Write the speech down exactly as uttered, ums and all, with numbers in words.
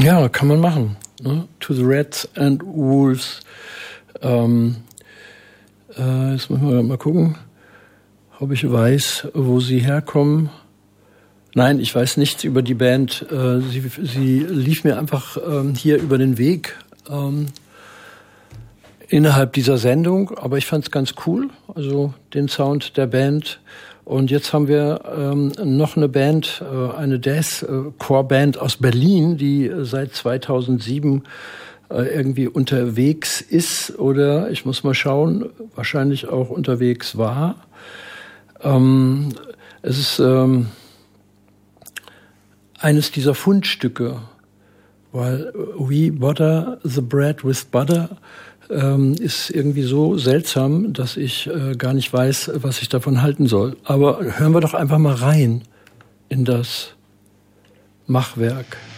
Ja, kann man machen. Ne? To the Rats and Wolves. Ähm, äh, jetzt müssen wir mal gucken, ob ich weiß, wo sie herkommen. Nein, ich weiß nichts über die Band. Äh, sie, sie lief mir einfach ähm, hier über den Weg ähm, innerhalb dieser Sendung, aber ich fand es ganz cool, also den Sound der Band. Und jetzt haben wir ähm, noch eine Band, äh, eine Deathcore-Band aus Berlin, die äh, seit zweitausendsieben äh, irgendwie unterwegs ist oder, ich muss mal schauen, wahrscheinlich auch unterwegs war. Ähm, es ist ähm, eines dieser Fundstücke, weil We Butter the Bread with Butter ähm, ist irgendwie so seltsam, dass ich äh, gar nicht weiß, was ich davon halten soll. Aber hören wir doch einfach mal rein in das Machwerk.